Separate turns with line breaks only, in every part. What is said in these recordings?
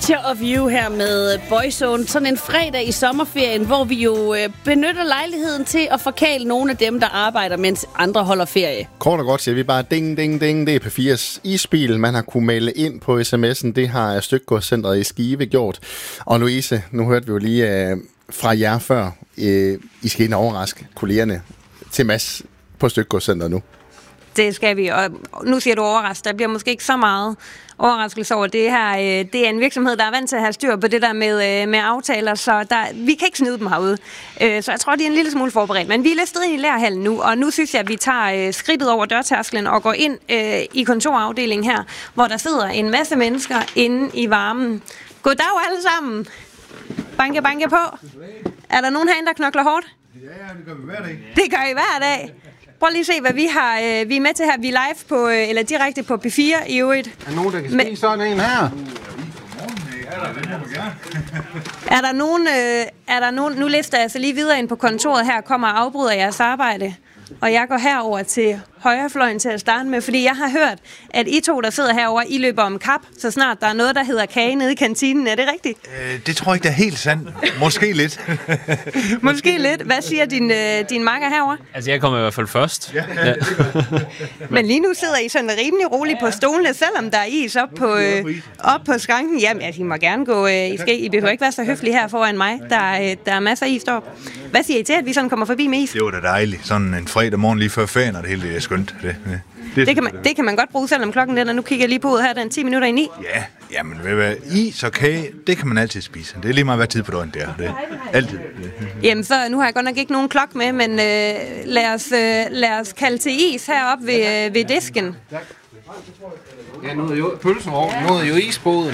Picture of You her med Boyzone. Sådan en fredag i sommerferien, hvor vi jo benytter lejligheden til at forkæle nogle af dem, der arbejder, mens andre holder ferie.
Kort og godt siger vi bare ding, ding, ding. Det er P4's isbil, man har kunne melde ind på sms'en. Det har Stykgodscentret i Skive gjort. Og Louise, nu hørte vi jo lige fra jer før. I skal ind og overraske kollegerne til Mads på Stykgodscentret nu.
Det skal vi, og nu siger du overrask. Der bliver måske ikke så meget overraskelse over det her. Det er en virksomhed, der er vant til at have styr på det der med aftaler, så vi kan ikke snyde dem herude. Så jeg tror, de er en lille smule forberedt. Men vi er listet ind i lagerhallen nu, og nu synes jeg, at vi tager skridtet over dørtærsklen og går ind i kontorafdelingen her, hvor der sidder en masse mennesker inde i varmen. Goddag alle sammen. Banke, banke på. Er der nogen herinde, der knokler hårdt?
Ja, det gør vi hver dag.
Det gør I hver dag. Prøv lige at se, hvad vi har. Vi er med til her. Vi er live på, eller direkte på P4 i øvrigt.
Er nogen, der kan spise sådan en her?
Er der nogen, nu lister jeg så lige videre ind på kontoret her, kommer og afbryder jeres arbejde. Og jeg går herover til højrefløjen til at starte med, fordi jeg har hørt, at I to, der sidder herover, I løber om kap, så snart der er noget, der hedder kage nede i kantinen. Er det rigtigt?
Det tror jeg ikke, det er helt sandt. Måske lidt.
Måske lidt. Hvad siger din makker herover?
Altså, jeg kommer i hvert fald først. Ja.
Men lige nu sidder I sådan rimelig roligt på stolene, selvom der er is op på skranken. Jamen, I må gerne gå. I behøver ikke være så høflige her foran mig. Der er masser af is deroppe. Hvad siger I til, at vi sådan kommer forbi med is?
Det var da dejligt. Sådan en fredag morgen lige før ferien, og det hele er skønt.
Det kan man godt bruge, selvom klokken den, og nu kigger jeg lige på ud her, den 10 minutter i 9.
Ja, jamen ved hvad, is og kage, det kan man altid spise. Det er lige meget, hvad tid på døgnet det er. Det altid.
Jamen, så nu har jeg godt nok ikke nogen klok med, men lad os kalde til is heroppe ved disken.
Ja, nu er jo pølsevogn, nu er jo isboden.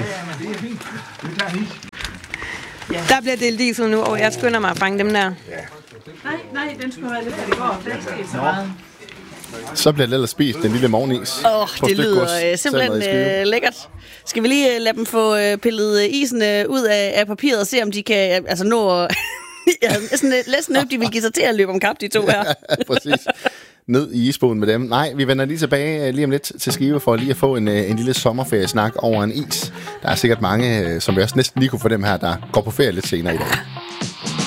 Der bliver delt diesel nu, og jeg skynder mig at fange dem der.
Nej, den skulle være lidt, da det går. Den skal ikke så meget.
Så bliver det ellers spist, den lille morgenis.
Det lyder simpelthen lækkert. Skal vi lige lade dem få pillet isen ud af papiret og se, om de kan nå... Jeg er sådan lidt snøbt, de vil give sig til at løbe om kap, de to her.
Præcis. Ned i isboden med dem. Nej, vi vender lige tilbage lige om lidt til Skive for lige at få en lille sommerferiesnak over en is. Der er sikkert mange, som vi også næsten lige kunne få dem her, der går på ferie lidt senere i dag.